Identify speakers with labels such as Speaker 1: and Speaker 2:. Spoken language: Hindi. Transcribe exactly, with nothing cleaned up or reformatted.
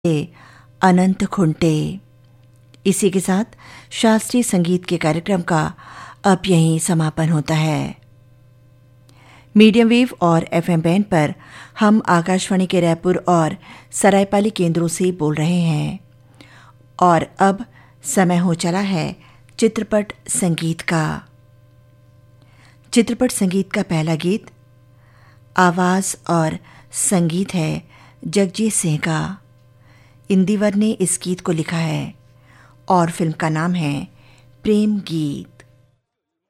Speaker 1: अनंत खुंटे। इसी के साथ शास्त्रीय संगीत के कार्यक्रम का अब यहीं समापन होता है। मीडियम वेव और एफएम बैंड पर हम आकाशवाणी के रायपुर और सरायपाली केंद्रों से बोल रहे हैं और अब समय हो चला है चित्रपट संगीत का। चित्रपट संगीत का पहला गीत आवाज और संगीत है जगजीत सिंह का। इंदिवर ने इस गीत को लिखा है और फिल्म का नाम है प्रेम गीत।